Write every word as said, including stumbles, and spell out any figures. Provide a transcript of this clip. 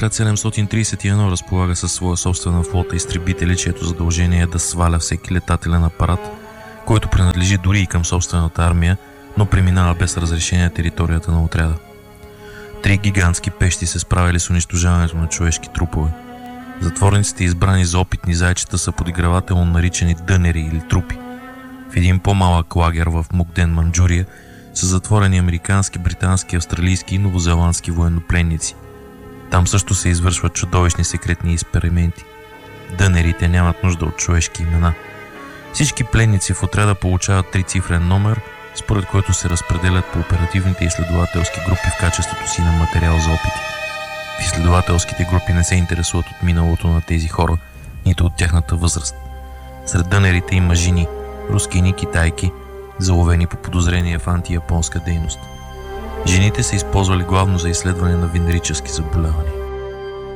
Отряд седемстотин тридесет и едно разполага със своя собствена флота изтребители, чието задължение е да сваля всеки летателен апарат, който принадлежи дори и към собствената армия, но преминава без разрешение на територията на отряда. Три гигантски пещи се справили с унищожаването на човешки трупове. Затворниците, избрани за опитни зайчета, са подигравателно наричани дънери или трупи. В един по-малък лагер в Мукден, Манджурия, са затворени американски, британски, австралийски и новозеландски военнопленници. Там също се извършват чудовищни секретни експерименти. Дънерите нямат нужда от човешки имена. Всички пленници в отряда получават трицифрен номер, според който се разпределят по оперативните изследователски групи в качеството си на материал за опити. В изследователските групи не се интересуват от миналото на тези хора, нито от тяхната възраст. Сред дънерите има жени, рускини и китайки, заловени по подозрение в антияпонска дейност. Жените са използвали главно за изследване на венерически заболявания.